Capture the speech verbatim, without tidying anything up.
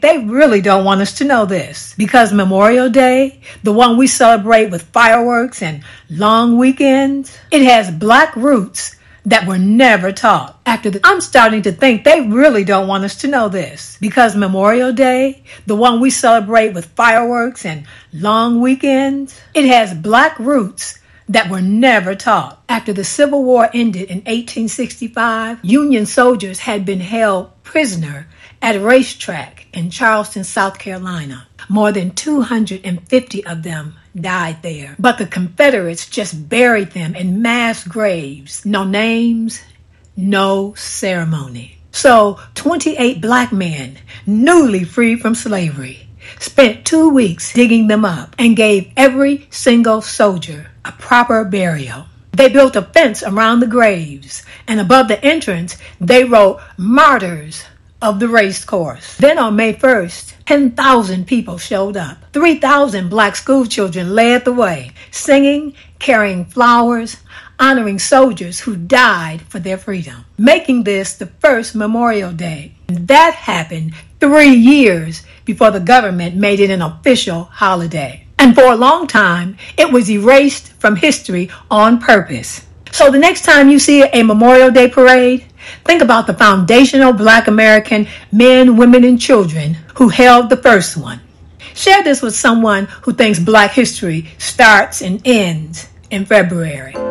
think they really don't want us to know this. Because Memorial Day, the one we celebrate with fireworks and long weekends, it has black roots that were never taught. After the, I'm starting to think they really don't want us to know this. Because Memorial Day, the one we celebrate with fireworks and long weekends, it has black roots that were never taught. After the Civil War ended in eighteen sixty-five, Union soldiers had been held prisoner at a racetrack in Charleston, South Carolina. More than two hundred fifty of them died there. But the Confederates just buried them in mass graves. No names, no ceremony. So twenty-eight black men, newly freed from slavery, spent two weeks digging them up and gave every single soldier a proper burial. They built a fence around the graves, and above the entrance, they wrote "Martyrs of the Race Course." Then on May first, ten thousand people showed up. three thousand black school children led the way, singing, carrying flowers, honoring soldiers who died for their freedom, making this the first Memorial Day. And that happened three years before the government made it an official holiday. And for a long time, it was erased from history on purpose. So the next time you see a Memorial Day parade, think about the foundational black American men, women, and children who held the first one. Share this with someone who thinks black history starts and ends in February.